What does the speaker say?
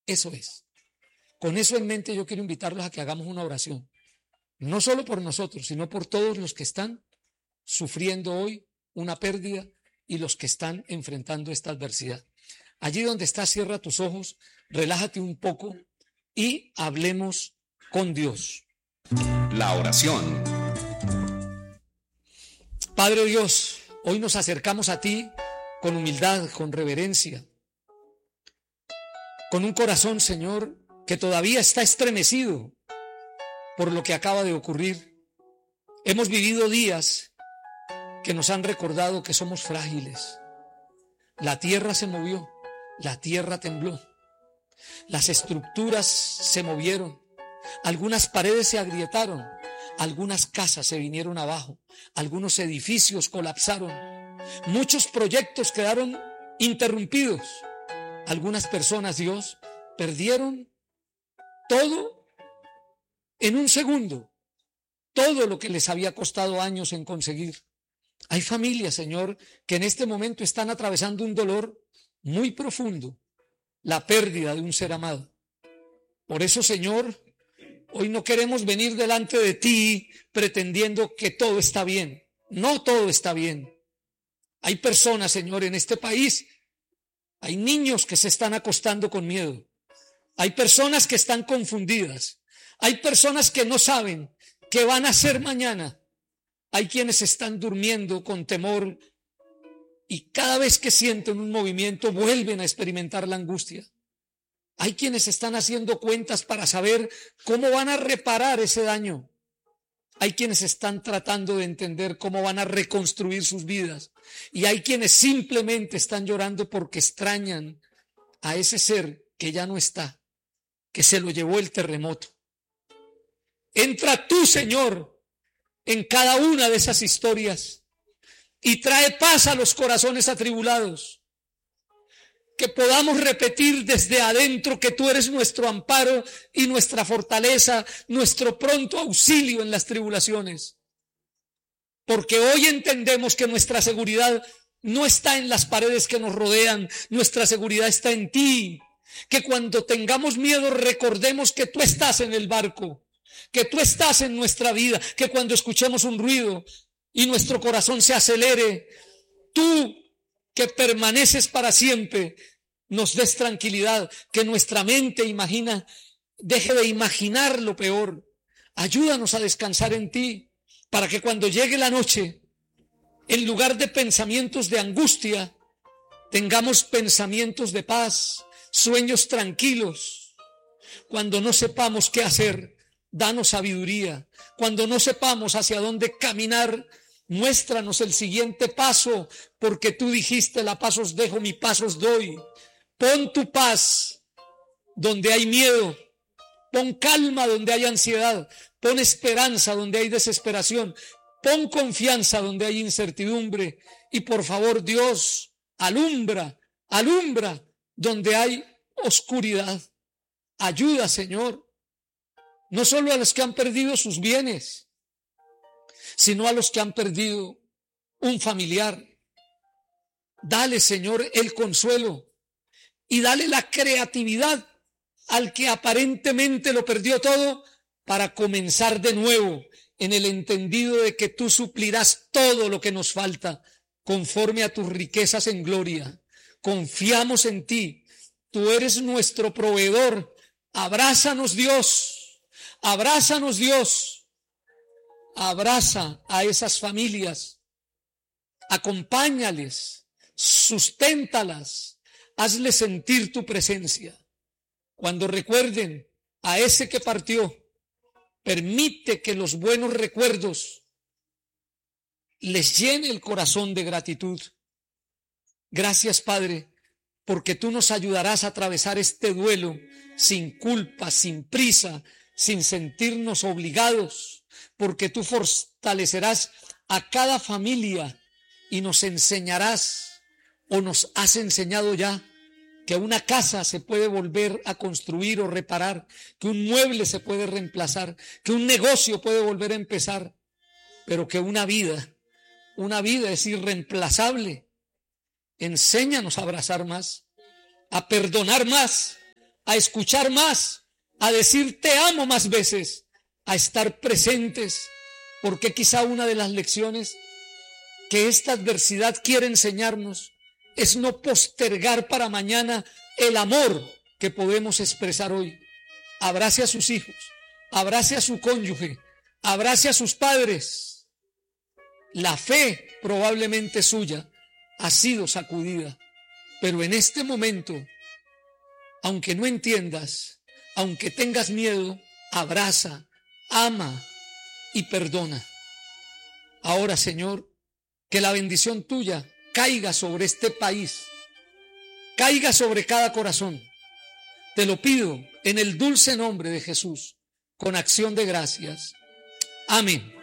Eso es. Con eso en mente yo quiero invitarlos a que hagamos una oración. No solo por nosotros, sino por todos los que están sufriendo hoy una pérdida y los que están enfrentando esta adversidad. Allí donde estás, cierra tus ojos, relájate un poco y hablemos con Dios. La oración. Padre Dios, hoy nos acercamos a ti con humildad, con reverencia, con un corazón, Señor, que todavía está estremecido por lo que acaba de ocurrir. Hemos vivido días que nos han recordado que somos frágiles. La tierra se movió, la tierra tembló, las estructuras se movieron, algunas paredes se agrietaron, algunas casas se vinieron abajo, algunos edificios colapsaron, muchos proyectos quedaron interrumpidos. Algunas personas, Dios, perdieron todo en un segundo, todo lo que les había costado años en conseguir. Hay familias, Señor, que en este momento están atravesando un dolor muy profundo, la pérdida de un ser amado. Por eso, Señor, hoy no queremos venir delante de ti pretendiendo que todo está bien. No todo está bien. Hay personas, Señor, en este país, hay niños que se están acostando con miedo. Hay personas que están confundidas. Hay personas que no saben qué van a hacer mañana. Hay quienes están durmiendo con temor y cada vez que sienten un movimiento vuelven a experimentar la angustia. Hay quienes están haciendo cuentas para saber cómo van a reparar ese daño. Hay quienes están tratando de entender cómo van a reconstruir sus vidas. Y hay quienes simplemente están llorando porque extrañan a ese ser que ya no está, que se lo llevó el terremoto. Entra tú, Señor, en cada una de esas historias y trae paz a los corazones atribulados. Que podamos repetir desde adentro que tú eres nuestro amparo y nuestra fortaleza, nuestro pronto auxilio en las tribulaciones. Porque hoy entendemos que nuestra seguridad no está en las paredes que nos rodean, nuestra seguridad está en ti. Que cuando tengamos miedo recordemos que tú estás en el barco, que tú estás en nuestra vida, que cuando escuchemos un ruido y nuestro corazón se acelere, tú que permaneces para siempre, nos des tranquilidad, que nuestra mente deje de imaginar lo peor. Ayúdanos a descansar en ti, para que cuando llegue la noche, en lugar de pensamientos de angustia, tengamos pensamientos de paz, sueños tranquilos. Cuando no sepamos qué hacer, danos sabiduría. Cuando no sepamos hacia dónde caminar, muéstranos el siguiente paso, porque tú dijiste: la paz os dejo, mi paz os doy. Pon tu paz donde hay miedo, pon calma donde hay ansiedad, pon esperanza donde hay desesperación, pon confianza donde hay incertidumbre. Y por favor, Dios, alumbra donde hay oscuridad. Ayuda, Señor, no solo a los que han perdido sus bienes, sino a los que han perdido un familiar. Dale, Señor, el consuelo y dale la creatividad al que aparentemente lo perdió todo para comenzar de nuevo en el entendido de que tú suplirás todo lo que nos falta conforme a tus riquezas en gloria. Confiamos en ti, tú eres nuestro proveedor. Abrázanos, Dios, abrázanos, Dios. Abraza a esas familias, acompáñales, susténtalas, hazles sentir tu presencia. Cuando recuerden a ese que partió, permite que los buenos recuerdos les llene el corazón de gratitud. Gracias, Padre, porque tú nos ayudarás a atravesar este duelo sin culpa, sin prisa, sin sentirnos obligados, porque tú fortalecerás a cada familia y nos enseñarás, o nos has enseñado ya, que una casa se puede volver a construir o reparar, que un mueble se puede reemplazar, que un negocio puede volver a empezar, pero que una vida es irreemplazable. Enséñanos a abrazar más, a perdonar más, a escuchar más, a decir te amo más veces, a estar presentes, porque quizá una de las lecciones que esta adversidad quiere enseñarnos es no postergar para mañana el amor que podemos expresar hoy. Abrace a sus hijos, abrace a su cónyuge, abrace a sus padres. La fe probablemente suya ha sido sacudida, pero en este momento, aunque no entiendas, aunque tengas miedo, abraza, ama y perdona. Ahora, Señor, que la bendición tuya caiga sobre este país, caiga sobre cada corazón. Te lo pido en el dulce nombre de Jesús, con acción de gracias. Amén.